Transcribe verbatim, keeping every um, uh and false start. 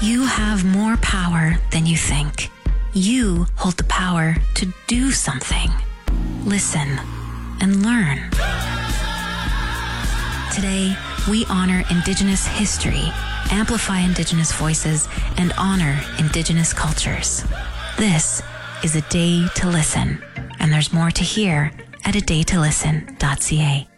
You have more power than you think. You hold the power to do something. Listen and learn. Today, we honor Indigenous history, amplify Indigenous voices, and honor Indigenous cultures. This is A Day to Listen, and there's more to hear at a day to listen dot c a.